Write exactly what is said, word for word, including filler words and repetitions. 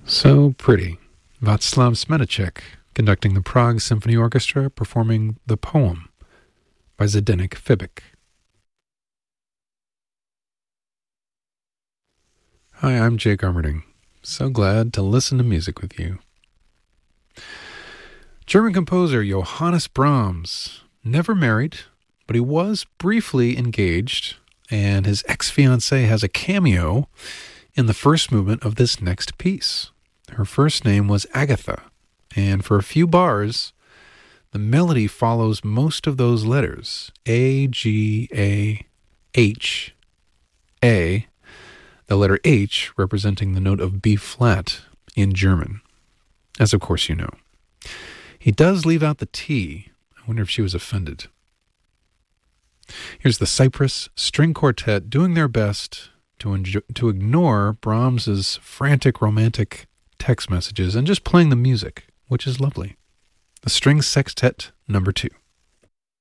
So pretty. Václav Smetacek conducting the Prague Symphony Orchestra performing The Poem by Zdeněk Fibik. Hi, I'm Jake Armerding. So glad to listen to music with you. German composer Johannes Brahms, never married, but he was briefly engaged, and his ex-fiancée has a cameo in the first movement of this next piece. Her first name was Agatha, and for a few bars, the melody follows most of those letters, A, G, A, H, A, the letter H representing the note of B-flat in German, as of course you know. He does leave out the T. I wonder if she was offended. Here's the Cypress String Quartet doing their best to enjoy, to ignore Brahms's frantic romantic text messages and just playing the music, which is lovely. The String Sextet number two.